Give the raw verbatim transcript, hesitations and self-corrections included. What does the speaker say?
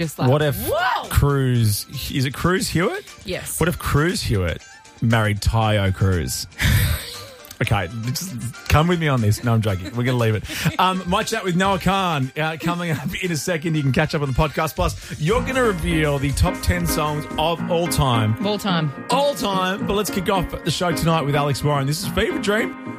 Just like, What if whoa! Cruz, is it Cruz Hewitt? Yes. What if Cruz Hewitt married Tayo Cruz? Okay, just come with me on this. No, I'm joking. We're going to leave it. Um, my chat with Noah Khan uh, coming up in a second. You can catch up on the podcast. Plus, you're going to reveal the top ten songs of all time. All time. All time. But let's kick off the show tonight with Alex Warren. This is Fever Dream.